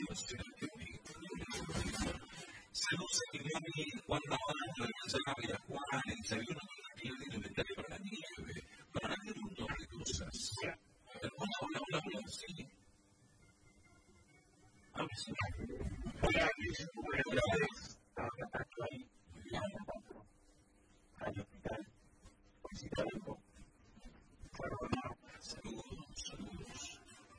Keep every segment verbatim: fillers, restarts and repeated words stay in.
Seduce che vieni quando avanti pensare a quale sei uno che deve diventare per la nieve, per anche tutto le cose. Per una una una una sì. Allora sì. Poi anche se tu vuoi andare a attaccare all'ospedale, poi si trova un po'. Saludos, saludos.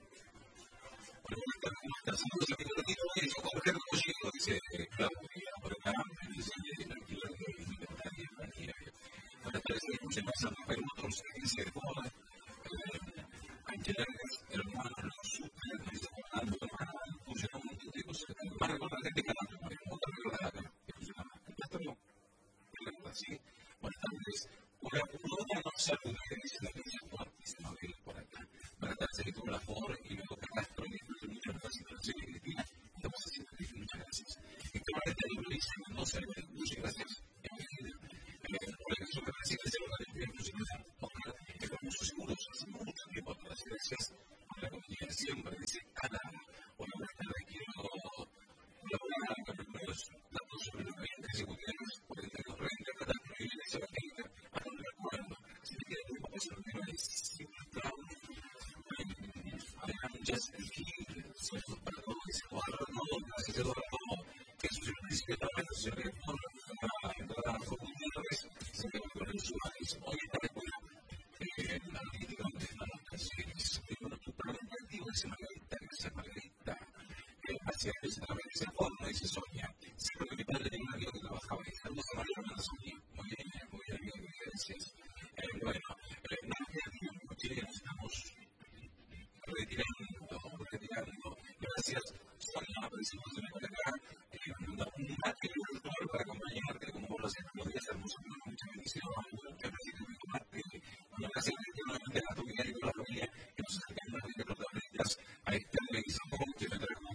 Saludos a mi querido amigo Jorge Rocío, dice Claudia, por acá, dice el alquiler de libertad y empatía. Para parecer que se pasan por otros, dice Juan, Ángeles, hermanos, los super, dice Juan, hermano, funciona un montón de cosas. Van a recordar gente que habla, por ejemplo, otra regla de la cara, que funciona más. Esto no, es así. Buenas tardes. Una una no saluda, dice la iglesia Juan, dice Mabel por acá. Para darse que tuvo la favor y luego Castro y disfruto mucho de la situación de Cristina. Estamos haciendo muchas gracias. Y que ahora te lo dice, no se le muchas gracias. Por eso que recibe ese lugar de tiempo, si no es ojalá que con muchos seguros, hace mucho tiempo para las gracias, por la comunidad siempre dice, Ana, hoy voy a estar aquí, colaborar con los datos sobre los clientes ejecutores, por el tener renta, tratar de vivir esa vaquita, a donde recuerdo, si me queda muy poco, se lo digo, es siempre claro. I am just a kid, soy un perdón, dice Eduardo, no, gracias Eduardo, que es un principio también, se le pone a la comunidades, se le pone los usuarios, hoy está de acuerdo, la política donde están las canciones, y bueno, tu plan objetivo es Margarita, esa Margarita, hacia esa forma, dice Sonia,